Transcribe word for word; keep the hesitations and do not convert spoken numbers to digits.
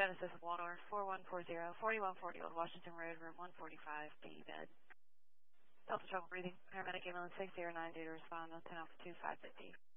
Genesis Waldorf, four one four zero, forty-one forty Old Washington Road, room one forty-five, P E bed. Delta trouble breathing, paramedic ambulance six zero nine zero to respond on ten altitude five fifty.